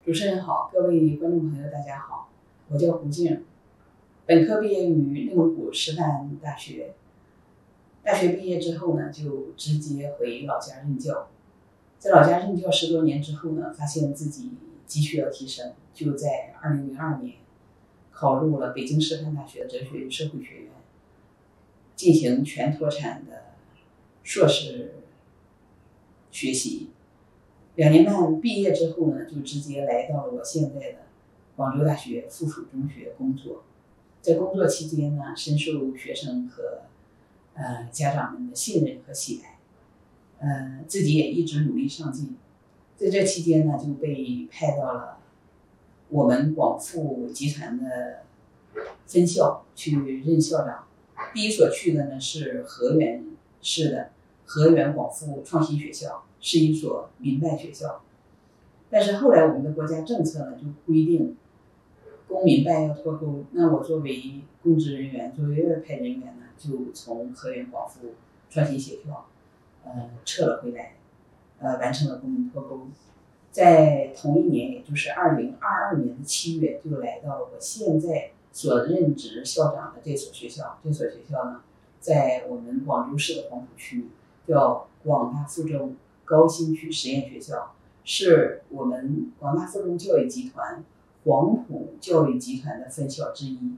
主持人好，各位观众朋友，大家好，我叫胡静，本科毕业于内蒙古师范大学。大学毕业之后呢，就直接回老家任教。在老家任教10多年之后呢，发现自己急需要提升，就在2002年考入了北京师范大学哲学与社会学院，进行全脱产的硕士学习。2年半毕业之后呢，就直接来到了我现在的广州大学附属中学工作。在工作期间呢，深受学生和家长们的信任和喜爱，自己也一直努力上进。在这期间呢，就被派到了我们广附集团的分校去任校长。第一所去的呢是河源市的河源广附创新学校，是一所民办学校。但是后来我们的国家政策呢就规定公民办要脱钩，那我作为公职人员，作为外派人员呢，就从河源广附创新学校撤了回来，完成了公民脱钩。在同一年，也就是2022年的7月，就来到了我现在所任职校长的这所学校。这所学校呢，在我们广州市的黄埔区，叫广大附中高新区实验学校，是我们广大附中教育集团黄埔教育集团的分校之一。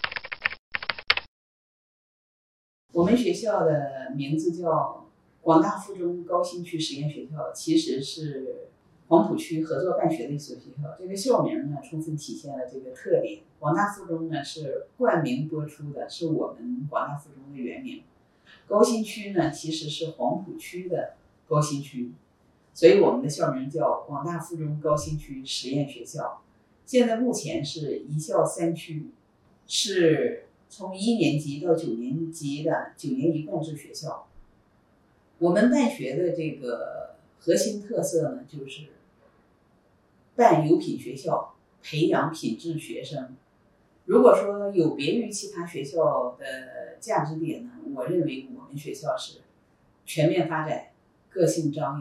我们学校的名字叫广大附中高新区实验学校，其实是黄埔区合作办学的一所学校。这个校名呢，充分体现了这个特点。广大附中呢是冠名播出的，是我们广大附中的原名。高新区呢其实是黄埔区的高新区，所以我们的校名叫广大附中高新区实验学校。现在目前是一校3区，是从1年级到9年级的9年一贯制学校。我们办学的这个核心特色呢，就是办有品学校，培养品质学生。如果说有别于其他学校的价值点呢，我认为我们学校是全面发展，个性张